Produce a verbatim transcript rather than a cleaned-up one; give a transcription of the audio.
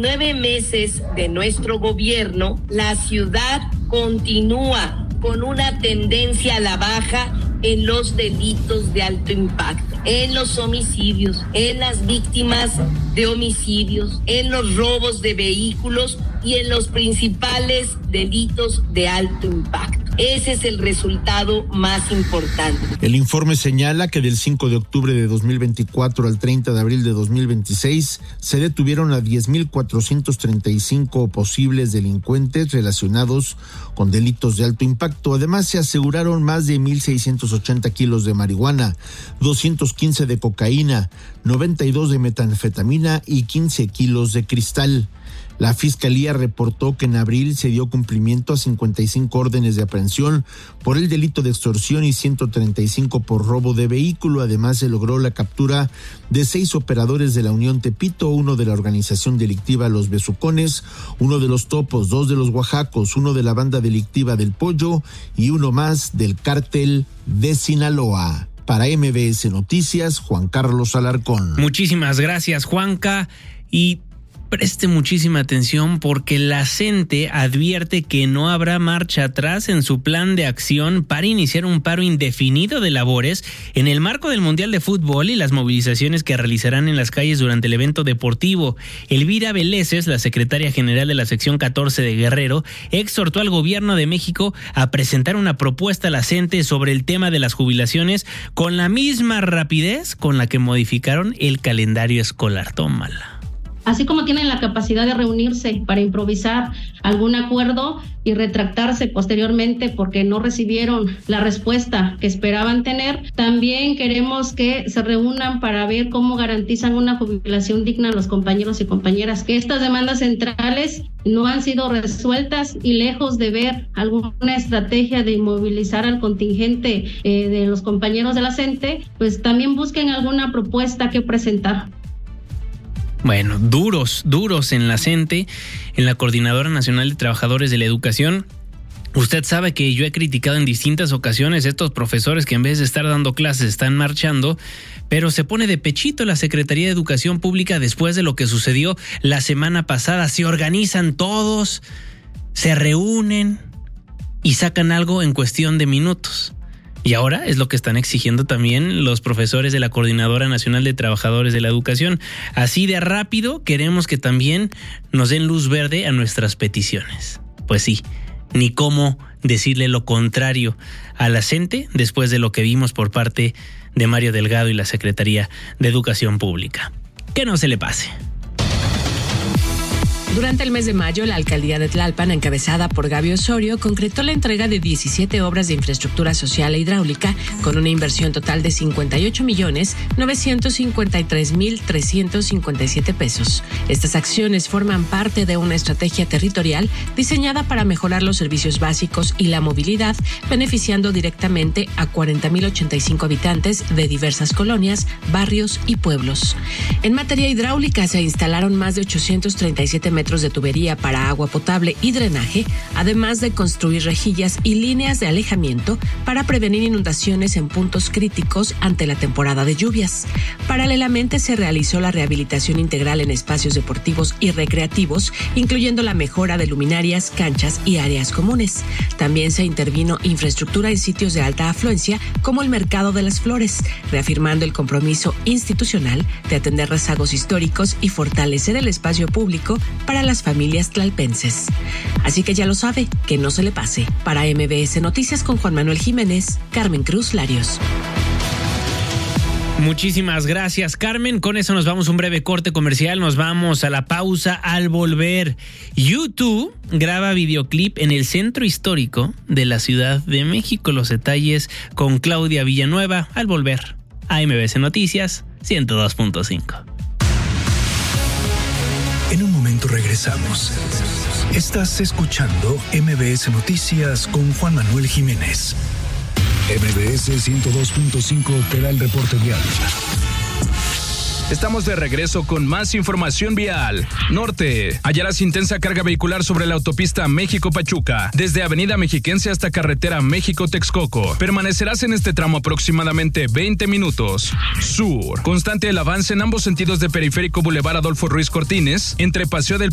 nueve meses de nuestro gobierno, la ciudad continúa con una tendencia a la baja en los delitos de alto impacto, en los homicidios, en las víctimas de homicidios, en los robos de vehículos y en los principales delitos de alto impacto. Ese es el resultado más importante. El informe señala que del cinco de octubre de dos mil veinticuatro al treinta de abril de dos mil veintiséis se detuvieron a diez mil cuatrocientos treinta y cinco posibles delincuentes relacionados con delitos de alto impacto. Además, se aseguraron más de mil seiscientos ochenta kilos de marihuana, doscientos quince de cocaína, noventa y dos de metanfetamina y quince kilos de cristal. La Fiscalía reportó que en abril se dio cumplimiento a cincuenta y cinco órdenes de aprehensión por el delito de extorsión y ciento treinta y cinco por robo de vehículo. Además, se logró la captura de seis operadores de la Unión Tepito, uno de la organización delictiva Los Besucones, uno de los Topos, dos de los Oaxacos, uno de la banda delictiva del Pollo y uno más del cártel de Sinaloa. Para M B S Noticias, Juan Carlos Alarcón. Muchísimas gracias, Juanca. Y preste muchísima atención porque la CENTE advierte que no habrá marcha atrás en su plan de acción para iniciar un paro indefinido de labores en el marco del Mundial de Fútbol y las movilizaciones que realizarán en las calles durante el evento deportivo. Elvira Veleses, la secretaria general de la sección catorce de Guerrero, exhortó al gobierno de México a presentar una propuesta a la CENTE sobre el tema de las jubilaciones con la misma rapidez con la que modificaron el calendario escolar. Tómala. Así como tienen la capacidad de reunirse para improvisar algún acuerdo y retractarse posteriormente porque no recibieron la respuesta que esperaban tener, también queremos que se reúnan para ver cómo garantizan una jubilación digna a los compañeros y compañeras, que estas demandas centrales no han sido resueltas y lejos de ver alguna estrategia de inmovilizar al contingente eh, de los compañeros de la CENTE, pues también busquen alguna propuesta que presentar. Bueno, duros, duros en la CENTE, en la Coordinadora Nacional de Trabajadores de la Educación. Usted sabe que yo he criticado en distintas ocasiones estos profesores que en vez de estar dando clases están marchando, pero se pone de pechito la Secretaría de Educación Pública después de lo que sucedió la semana pasada. Se organizan todos, se reúnen y sacan algo en cuestión de minutos. Y ahora es lo que están exigiendo también los profesores de la Coordinadora Nacional de Trabajadores de la Educación. Así de rápido queremos que también nos den luz verde a nuestras peticiones. Pues sí, ni cómo decirle lo contrario a la CENTE después de lo que vimos por parte de Mario Delgado y la Secretaría de Educación Pública. Que no se le pase. Durante el mes de mayo, la alcaldía de Tlalpan, encabezada por Gaby Osorio, concretó la entrega de diecisiete obras de infraestructura social e hidráulica con una inversión total de cincuenta y ocho millones novecientos cincuenta y tres mil trescientos cincuenta y siete pesos. Estas acciones forman parte de una estrategia territorial diseñada para mejorar los servicios básicos y la movilidad, beneficiando directamente a cuarenta mil ochenta y cinco habitantes de diversas colonias, barrios y pueblos. En materia hidráulica se instalaron más de ochocientos treinta y siete metros de tubería para agua potable y drenaje, además de construir rejillas y líneas de alejamiento para prevenir inundaciones en puntos críticos ante la temporada de lluvias. Paralelamente se realizó la rehabilitación integral en espacios deportivos y recreativos, incluyendo la mejora de luminarias, canchas y áreas comunes. También se intervino infraestructura en sitios de alta afluencia como el Mercado de las Flores, reafirmando el compromiso institucional de atender rezagos históricos y fortalecer el espacio público para las familias tlalpenses. Así que ya lo sabe, que no se le pase. Para M B S Noticias con Juan Manuel Jiménez, Carmen Cruz Larios. Muchísimas gracias, Carmen. Con eso nos vamos a un breve corte comercial. Nos vamos a la pausa. Al volver, YouTube graba videoclip en el centro histórico de la Ciudad de México. Los detalles con Claudia Villanueva al volver a M B S Noticias ciento dos punto cinco. En un momento regresamos. Estás escuchando M B S Noticias con Juan Manuel Jiménez. M B S ciento dos punto cinco te da el reporte vial. Estamos de regreso con más información vial. Norte, hallarás intensa carga vehicular sobre la autopista México-Pachuca, desde Avenida Mexiquense hasta carretera México-Texcoco. Permanecerás en este tramo aproximadamente veinte minutos. Sur, constante el avance en ambos sentidos de Periférico Boulevard Adolfo Ruiz Cortines, entre Paseo del